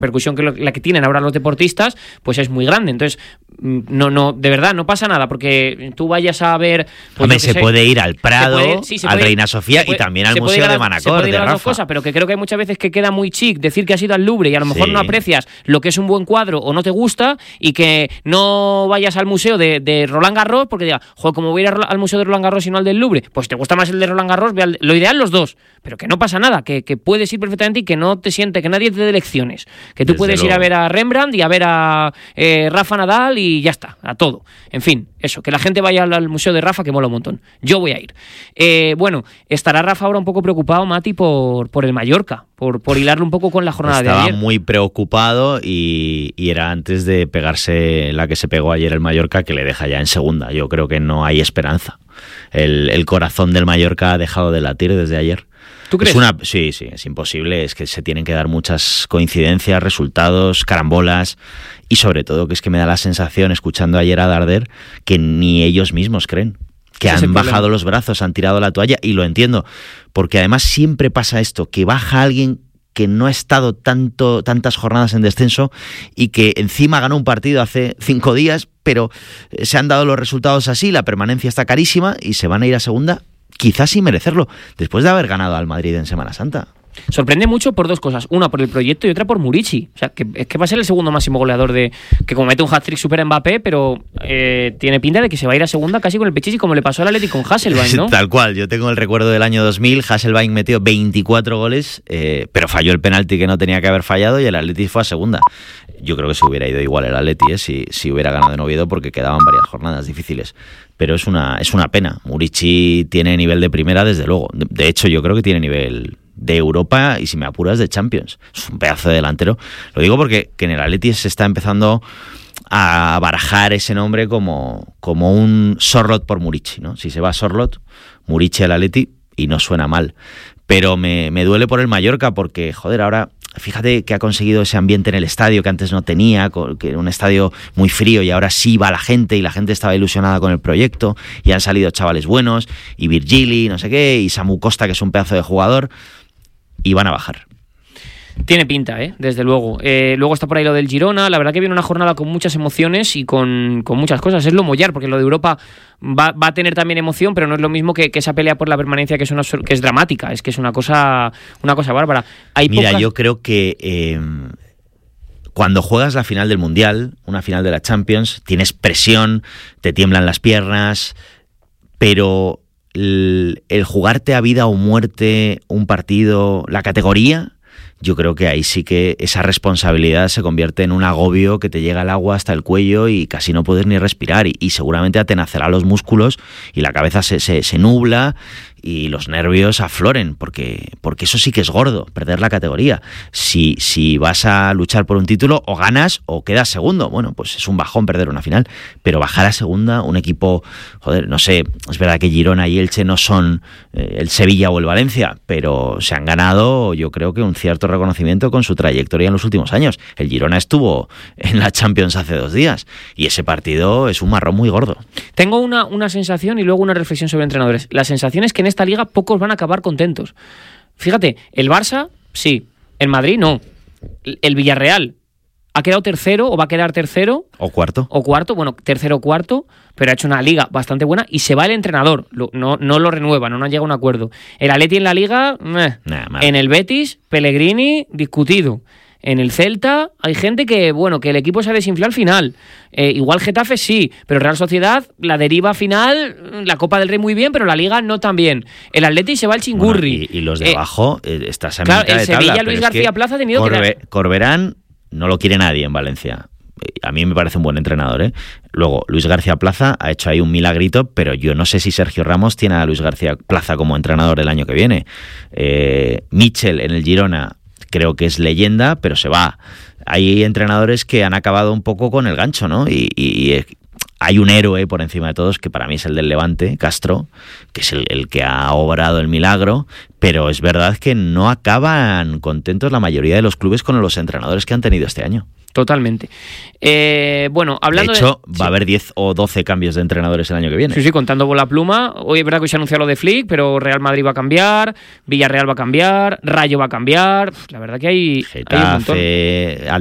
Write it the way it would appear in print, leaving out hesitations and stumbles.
repercusión que la que tienen ahora los deportistas, pues es muy grande. Entonces, no, de verdad, no pasa nada, porque tú vayas a ver... Pues, hombre, se puede ir al Prado, al Reina Sofía y también al Museo de Manacor, se puede ir a de las dos Rafa. cosas, pero que creo que hay muchas veces que queda muy chic decir que has ido al Louvre y a lo mejor no aprecias lo que es un buen cuadro o no te gusta, y que no vayas al museo de Roland Garros porque digas, joder, ¿cómo voy a ir al museo de Roland Garros y no al del Louvre? Pues te gusta más el de Roland Garros, lo ideal los dos, pero que no pasa nada, que puedes ir perfectamente y que no te siente, que nadie te dé lecciones, que tú puedes ir a ver a Rembrandt y a ver a Rafa Nadal y ya está, a todo. En fin, eso, que la gente vaya al museo de Rafa, que mola un montón. Yo voy a ir. Bueno, estará Rafa ahora un poco preocupado, Mati, por el Mallorca, por hilarlo un poco con la jornada de ayer. Estaba muy preocupado y era antes de pegarse la que se pegó ayer el Mallorca, que le deja ya en segunda. Yo creo que no hay esperanza. El corazón del Mallorca ha dejado de latir desde ayer. ¿Tú crees? Sí, es imposible. Es que se tienen que dar muchas coincidencias, resultados, carambolas, y sobre todo que es que me da la sensación, escuchando ayer a Darder, que ni ellos mismos creen, que han bajado los brazos, han tirado la toalla, y lo entiendo, porque además siempre pasa esto, que baja alguien que no ha estado tantas jornadas en descenso y que encima ganó un partido hace 5 días, pero se han dado los resultados así, la permanencia está carísima y se van a ir a segunda, quizás sin merecerlo, después de haber ganado al Madrid en Semana Santa. Sorprende mucho por dos cosas, una por el proyecto y otra por Murici. O sea, que es que va a ser el segundo máximo goleador que comete un hat-trick super Mbappé, pero tiene pinta de que se va a ir a segunda casi con el Pichichi, como le pasó al Atlético con Hasselbaink, ¿no? Tal cual, yo tengo el recuerdo del año 2000, Hasselbaink metió 24 goles, pero falló el penalti que no tenía que haber fallado y el Atleti fue a segunda. Yo creo que se hubiera ido igual el Atleti, si hubiera ganado en Oviedo, porque quedaban varias jornadas difíciles. Pero es una pena. Murici tiene nivel de primera, desde luego. De hecho, yo creo que tiene nivel de Europa y, si me apuras, de Champions. Es un pedazo de delantero. Lo digo porque que en el Atleti se está empezando a barajar ese nombre como un Sorloth por Murici, ¿no? Si se va Sorloth, Murici al Atleti, y no suena mal. Pero me duele por el Mallorca porque, joder, ahora... Fíjate que ha conseguido ese ambiente en el estadio que antes no tenía, que era un estadio muy frío, y ahora sí va la gente, y la gente estaba ilusionada con el proyecto, y han salido chavales buenos, y Virgili, no sé qué, y Samu Costa, que es un pedazo de jugador, y van a bajar. Tiene pinta, desde luego. Luego está por ahí lo del Girona. La verdad que viene una jornada con muchas emociones y con muchas cosas. Es lo mollar, porque lo de Europa va a tener también emoción, pero no es lo mismo que esa pelea por la permanencia, que es dramática. Es que es una cosa bárbara. Yo creo que cuando juegas la final del Mundial, una final de la Champions, tienes presión, te tiemblan las piernas, pero el jugarte a vida o muerte un partido, la categoría... Yo creo que ahí sí que esa responsabilidad se convierte en un agobio que te llega el agua hasta el cuello y casi no puedes ni respirar, y seguramente atenacerá los músculos y la cabeza se nubla y los nervios afloren, porque eso sí que es gordo, perder la categoría. Si vas a luchar por un título, o ganas o quedas segundo, bueno, pues es un bajón perder una final, pero bajar a segunda, un equipo, joder, no sé, es verdad que Girona y Elche no son el Sevilla o el Valencia, pero se han ganado, yo creo que un cierto reconocimiento con su trayectoria en los últimos años. El Girona estuvo en la Champions hace 2 días y ese partido es un marrón muy gordo. Tengo una sensación y luego una reflexión sobre entrenadores. La sensación es que en esta liga pocos van a acabar contentos. Fíjate, el Barça, sí. El Madrid, no. El Villarreal ha quedado tercero o va a quedar tercero. O cuarto, bueno, tercero o cuarto, pero ha hecho una liga bastante buena y se va el entrenador. No lo renueva, no han llegado a un acuerdo. El Atleti en la liga, en el Betis, Pellegrini, discutido. En el Celta hay gente que el equipo se ha desinflado al final. Igual Getafe sí, pero Real Sociedad, la deriva final, la Copa del Rey muy bien, pero la Liga no tan bien. El Atleti se va al chingurri. Bueno, y los de abajo, estás a mitad de tabla. El Sevilla, Luis García Plaza ha tenido Corberán no lo quiere nadie en Valencia. A mí me parece un buen entrenador, Luego, Luis García Plaza ha hecho ahí un milagrito, pero yo no sé si Sergio Ramos tiene a Luis García Plaza como entrenador el año que viene. Michel en el Girona creo que es leyenda, pero se va. Hay entrenadores que han acabado un poco con el gancho, ¿no? Y hay un héroe por encima de todos, que para mí es el del Levante, Castro, que es el que ha obrado el milagro, pero es verdad que no acaban contentos la mayoría de los clubes con los entrenadores que han tenido este año. Totalmente. Bueno, hablando de hecho, va a haber 10 o 12 cambios de entrenadores el año que viene. Sí, contando con la pluma. Hoy es verdad que hoy se ha anunciado lo de Flick, pero Real Madrid va a cambiar, Villarreal va a cambiar, Rayo va a cambiar. La verdad que hay un montón. Getafe,